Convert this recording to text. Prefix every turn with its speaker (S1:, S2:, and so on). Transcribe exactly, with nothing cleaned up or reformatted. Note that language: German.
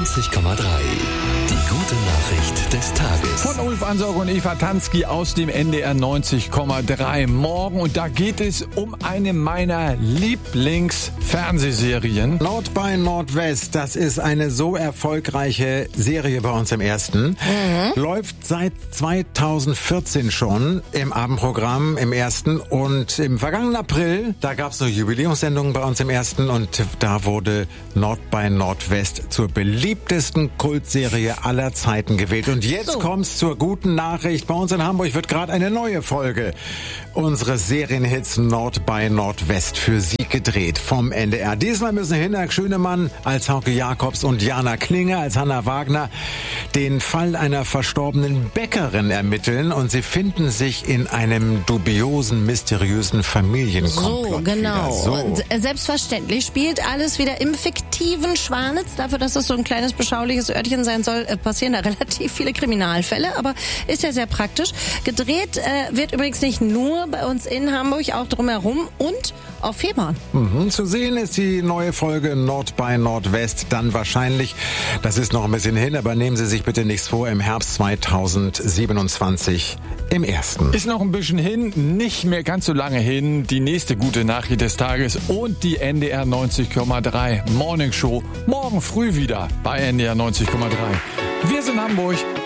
S1: neunzig Komma drei. Die gute Nachricht des Tages.
S2: Von Ulf Ansauger und Eva Tansky aus dem N D R neunzig Komma drei. Morgen, und da geht es um eine meiner Lieblingsfernsehserien.
S3: Nord by Nordwest, das ist eine so erfolgreiche Serie bei uns im Ersten. Mhm. Läuft seit zweitausendvierzehn schon im Abendprogramm im Ersten. Und im vergangenen April, da gab es so Jubiläumssendungen bei uns im Ersten. Und da wurde Nord by Nordwest zur beliebtesten Kultserie aller Zeiten gewählt. Und jetzt so. kommt's zur guten Nachricht. Bei uns in Hamburg wird gerade eine neue Folge unseres Serienhits Nord by Nordwest für Sie gedreht vom N D R. Diesmal müssen Hinak Schönemann als Hauke Jakobs und Jana Klinger als Hannah Wagner den Fall einer verstorbenen Bäckerin ermitteln, und sie finden sich in einem dubiosen, mysteriösen Familienkomplott.
S4: So, genau.
S3: So.
S4: Und selbstverständlich spielt alles wieder im fiktiven Schwanitz. Dafür, dass es so ein kleines, beschauliches Örtchen sein soll, passieren da relativ viele Kriminalfälle, aber ist ja sehr praktisch. Gedreht äh, wird übrigens nicht nur bei uns in Hamburg, auch drumherum und auf Fehmarn.
S3: Mhm. Zu sehen ist die neue Folge Nord by Nordwest dann wahrscheinlich, das ist noch ein bisschen hin, aber nehmen Sie sich bitte nichts vor, im Herbst zweitausendsiebenundzwanzig im Ersten.
S2: Ist noch ein bisschen hin, nicht mehr ganz so lange hin. Die nächste gute Nachricht des Tages und die N D R neunzig Komma drei Morning Show morgen früh wieder bei N D R neunzig Komma drei. Wir sind Hamburg.